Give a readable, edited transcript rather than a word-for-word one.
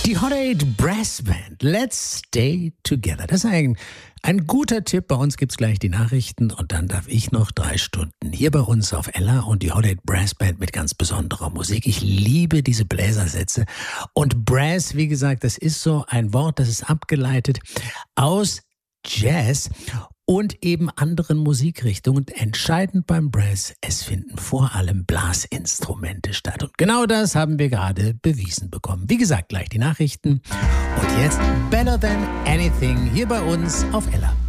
Die Hot 8 Brass Band, Let's Stay Together. Das ist ein guter Tipp. Bei uns gibt's gleich die Nachrichten und dann darf ich noch 3 Stunden hier bei uns auf Ella und die Hot 8 Brass Band mit ganz besonderer Musik. Ich liebe diese Bläsersätze. Und Brass, wie gesagt, das ist so ein Wort, das ist abgeleitet aus Jazz und eben anderen Musikrichtungen. Und entscheidend beim Brass, es finden vor allem Blasinstrumente statt. Und genau das haben wir gerade bewiesen bekommen. Wie gesagt, gleich die Nachrichten. Und jetzt Better Than Anything hier bei uns auf Ella.